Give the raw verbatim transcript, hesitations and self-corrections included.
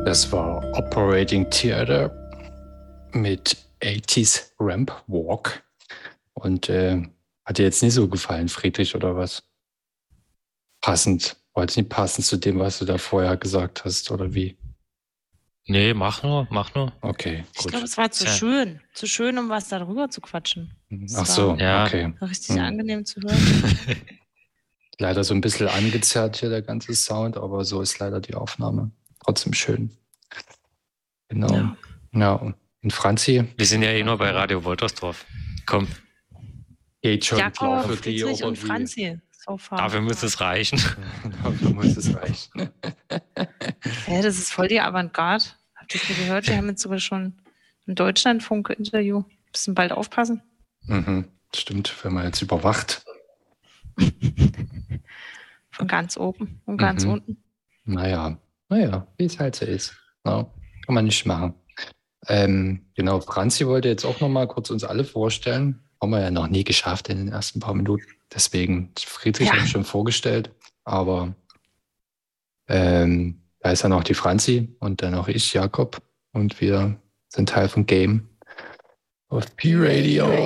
Das war Operating Theater mit achtziger Ramp Walk. Und äh, hat dir jetzt nicht so gefallen, Friedrich, oder was? Passend. War jetzt nicht passend zu dem, was du da vorher gesagt hast, oder wie? Nee, mach nur, mach nur. Okay, Ich gut. glaube, es war zu Ja. schön. Zu schön, um was darüber zu quatschen. Es Ach so, war Ja. okay. richtig Hm. angenehm zu hören. Leider so ein bisschen angezerrt hier der ganze Sound, aber so ist leider die Aufnahme. Trotzdem schön. Genau. Ja. Ja, und Franzi Wir sind ja eh nur bei Radio Woltersdorf. Komm, geht schon klar Jakob, für die, Friedrich oder und wie? Franzi. So far. dafür muss es reichen. Dafür muss es reichen. Hä, das ist voll die Avantgarde. Habt ihr das mal gehört? Wir haben jetzt sogar schon ein Deutschlandfunk-Interview. Müssen bald aufpassen. Mhm, stimmt, wenn man jetzt überwacht. Von ganz oben und ganz Mhm. unten. Naja, naja, wie es halt so ist. Ja, kann man nicht machen. Ähm, genau, Franzi wollte jetzt auch noch mal kurz uns alle vorstellen. Haben wir ja noch nie geschafft in den ersten paar Minuten. Deswegen, Friedrich Ja. habe ich schon vorgestellt. Aber ähm, da ist ja noch die Franzi und dann auch ich, Jakob. Und wir sind Teil von Game of P-Radio.